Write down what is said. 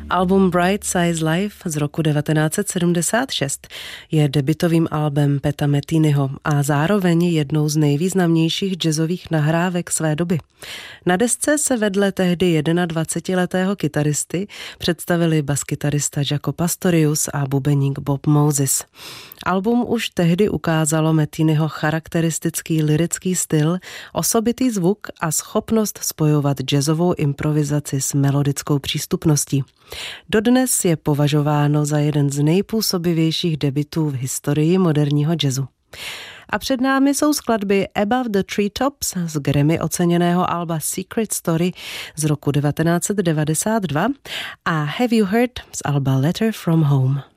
Album Bright Size Life z roku 1976 je debutovým albem Peta Methenyho a zároveň jednou z nejvýznamnějších jazzových nahrávek své doby. Na desce se vedle tehdy 21letého kytaristy představili baskytarista Jaco Pastorius a bubeník Bob Moses. Album už tehdy ukázalo Methenyho charakteristický lyrický styl, osobitý zvuk a schopnost spojovat jazzovou improvizaci s melodickou přístupností. Dodnes je považováno za jeden z nejpůsobivějších debutů v historii moderního jazzu. A před námi jsou skladby Above the Treetops z Grammy oceněného alba Secret Story z roku 1992 a Have You Heard z alba Letter from Home.